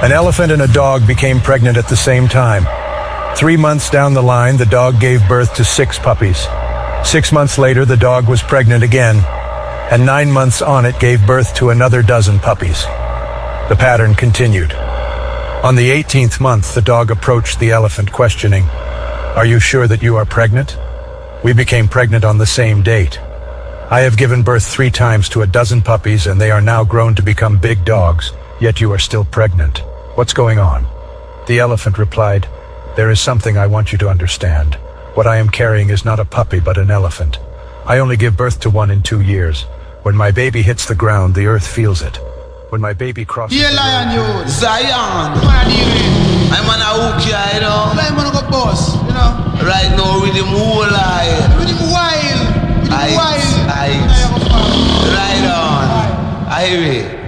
An elephant and a dog became pregnant at the same time. 3 months down the line, the dog gave birth to 6 puppies. 6 months later, the dog was pregnant again, and 9 months on it gave birth to another dozen puppies. The pattern continued. On the 18th month, the dog approached the elephant, questioning, "Are you sure that you are pregnant? We became pregnant on the same date. I have given birth 3 times to a dozen puppies, and they are now grown to become big dogs, yet you are still pregnant. What's going on?" The elephant replied, "There is something I want you to understand. What I am carrying is not a puppy but an elephant. I only give birth to one in 2 years. When my baby hits the ground, the earth feels it. When my baby crosses Yeah, the lion, road, you. Zion. Man, I deal with. I'm on a hook here, you know. I'm on a boss, you know. Right now, with him whole eye. With him wild. With him wild. Right on. I hear it.